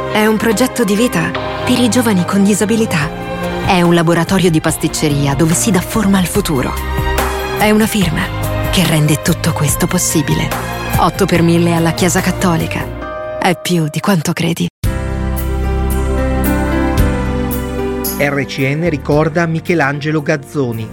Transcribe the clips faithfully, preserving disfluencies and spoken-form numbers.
È un progetto di vita per i giovani con disabilità. È un laboratorio di pasticceria dove si dà forma al futuro. È una firma che rende tutto questo possibile. otto per mille alla Chiesa Cattolica. È più di quanto credi. R C N ricorda Michelangelo Gazzoni.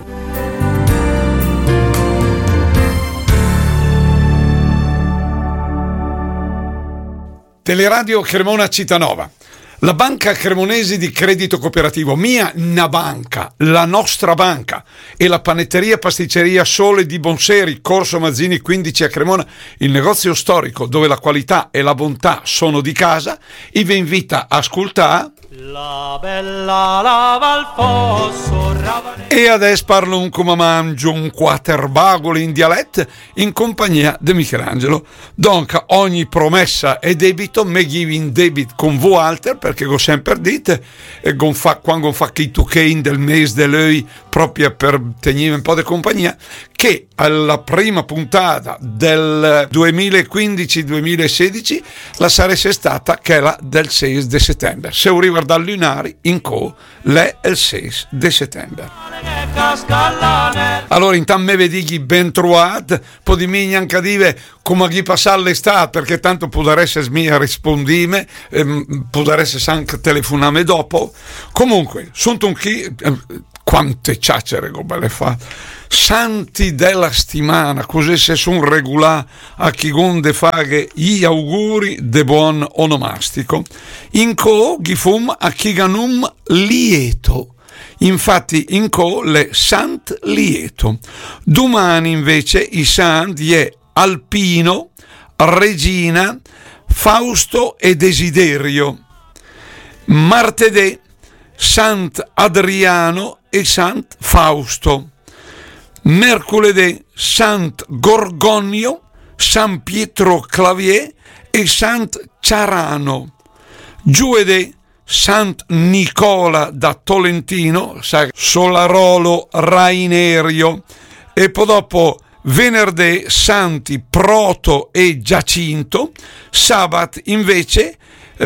Teleradio Cremona Citanova. La banca cremonese di credito cooperativo Mia Na Banca, la nostra banca, e la panetteria pasticceria Sole di Bonseri, Corso Mazzini quindici a Cremona, il negozio storico dove la qualità e la bontà sono di casa, vi invita a ascoltare. La bella lava al fosso. E adesso parlo un come mangio un quaterbagolo in dialetto in compagnia di Michelangelo. Donca ogni promessa e debito me give in debit con voi alter, perché go sempre dite e gonfa, quando fa chi tu che in del mese dell'oi proprio per tenere un po' di compagnia, che alla prima puntata del duemilaquindici duemilasedici la sarebbe stata quella del sei di settembre. Se arriva dal lunari in co le il sei di settembre. Allora intanto me vedi ben trovato, poi di me anche dire come chi passa l'estate, perché tanto può essere mia rispondime, ehm, può essere anche telefonare dopo. Comunque sono un chi eh, quante ciacere come le fa. Santi della settimana, così se sono regolà a chi gonde fare gli auguri de buon onomastico. In co chi fum a chi ganum lieto. Infatti in co le Sant Lieto. Domani invece i santi è Alpino, Regina, Fausto e Desiderio. Martedì Sant'Adriano e Sant Fausto. Mercoledì Sant Gorgonio, San Pietro Clavier e Sant Ciarano. Giovedì Sant Nicola da Tolentino, Solarolo Rainerio, e poi dopo venerdì Santi Proto e Giacinto. Sabato invece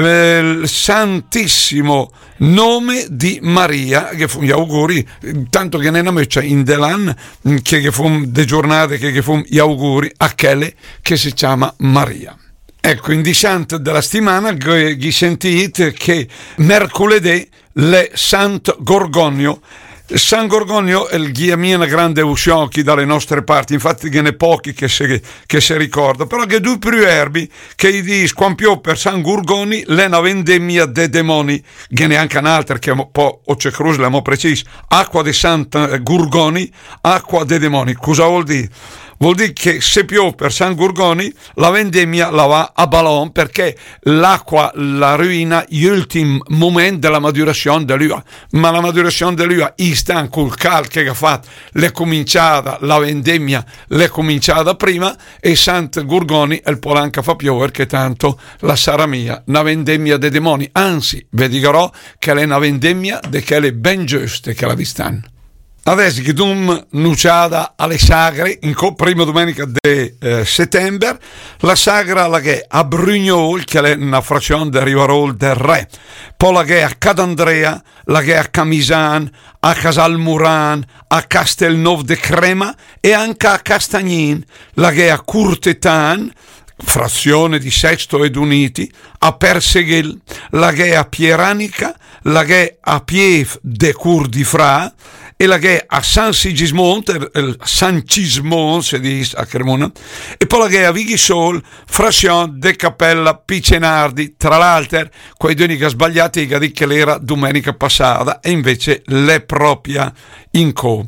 eh, Santissimo Nome di Maria, che fu gli auguri, tanto che ne c'è in Delan che, che fu de giornate che, che fu gli auguri a quelle che si chiama Maria. Ecco, in disciante della settimana gli sentite che mercoledì le Sant Gorgonio. San Gorgonio è il ghiamina grande usciocchi dalle nostre parti, infatti che ne pochi che si, che si ricorda, però che due erbi che gli dice quampiò per San Gorgoni le una vendemmia de demoni, che neanche un'altra che un po' o c'è cruz l'amo preciso, acqua di Santa Gorgoni, acqua de demoni. Cosa vuol dire? Vuol dire che se piove per San Gorgoni la vendemmia la va a ballon, perché l'acqua la ruina gli ultimi momenti della maturazione dell'uva, ma la maturazione dell'uva istan col cal che ha fatto l'è cominciata, la vendemmia l'è cominciata prima, e Sant Gorgoni è il polanca fa piovere che tanto la sarà mia una vendemmia dei demoni, anzi vi dirò che è una vendemmia de che è ben giuste che la distan. Adesso che dum nuciada alle sagre in co prima domenica di eh, settembre, la sagra la che a Brugnol, che è una frazione del Rivarol del Re, poi la che a Cadandrea, la che a Camisan, a Casalmuran, a Castelnov de Crema e anche a Castagnin, la che a Curtetan, frazione di Sesto ed Uniti, a Perseghel, la che a Pieranica, la che a Piev de Cur di Fra, e la che a San Sigismond, San Cismond si dice a Cremona, e poi la che a Vighisol, frazione de Cappella Picenardi, tra l'altro quei due che sbagliati che dicono che l'era domenica passata e invece l'è propria in co.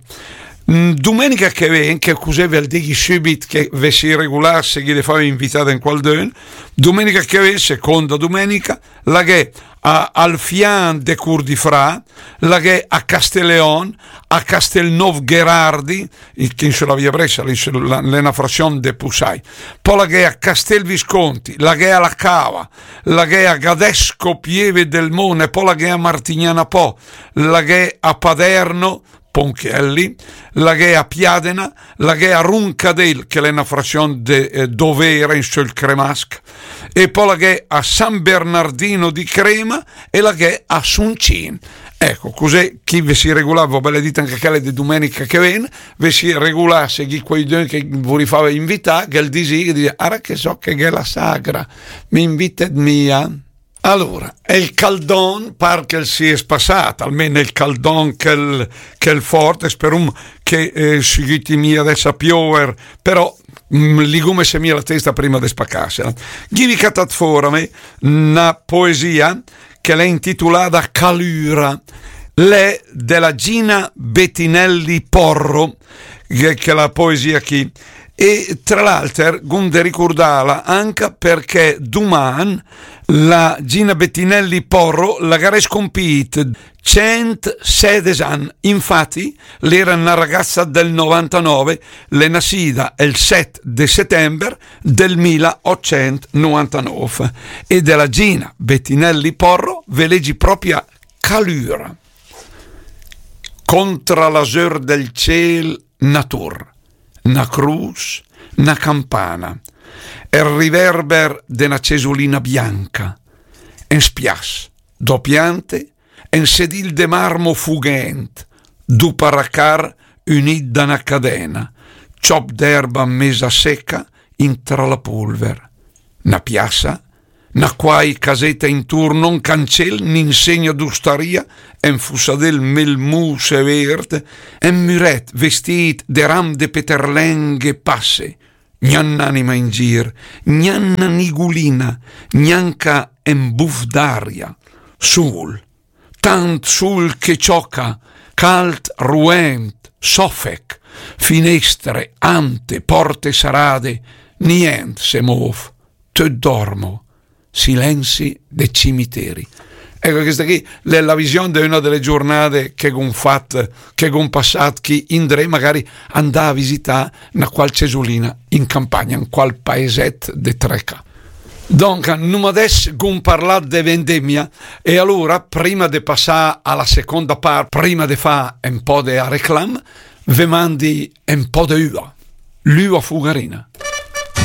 Domenica che viene, che così ve dighi subito che ve si regolasse che le fai invitata in qualcuno, domenica che viene, seconda domenica, la che a Alfian de Cur di Fra, la che a Castelleon, a Castelnov Gherardi, che in sulla via Brescia, l'ena frazione de Pusai, poi la che a Castel Visconti, la che a La Cava, la che a Gadesco Pieve del Mone, poi la che a Martignana Po, la che a Paderno, Ponchielli, la che a Piadena, la che a Runcadel, che è una frazione de eh, Dovere in sul Cremasc, e poi la che a San Bernardino di Crema e la che a Suncin. Ecco, così chi vi si regolava, ve le dite anche quelle di domenica che viene, vi si regolasse chi quei due che vi fava invitare, che il disi che dice, ara che so che è la sagra, mi invited mia. Allora, è il caldon par che si è spassato, almeno il caldon che il, che il forte, spero che eh, seguiti mia adesso a piover, però mh, ligume se mia la testa prima di spaccarsela. Ghivi catat forame una poesia che l'è intitolata Calura, l'è della Gina Bettinelli Porro, che è la poesia qui. E tra l'altro gunde ricordarla anche perché domani la Gina Bettinelli Porro la gara è scompita centosedici anni, infatti l'era una ragazza del novantanove, le nascida il sette di settembre del milleottocentonovantanove e della Gina Bettinelli Porro ve leggi proprio Calura. Contra l'azur del ciel natur, na cruz, na campana, il riverber de una cesolina bianca, en spias, do piante, en sedil de marmo fugent, du paracar unit da una cadena, ciop d'erba mesa secca intra la polver, na piazza, na quai caseta intorno un cancel n'insegna d'ustaria en fussadel melmuse verde en muret vestit de ram de peterlenghe passe gnann'anima in gir gnanna nigulina gnanca en buff d'aria sul tant sul che ciocca calt ruent soffec finestre ante porte sarade nient se mov te dormo silenzi dei cimiteri. Ecco, questa qui è la visione di una delle giornate che gon fat, che gon passat, chi indre magari andà a visitare una qual cesulina in campagna, in qual paeset de Treca. Dunque, non adesso gon parlat de vendemmia e allora, prima di passare alla seconda parte, prima di fare un po' di reclam, ve mandi un po' di uva, l'uva fugarina.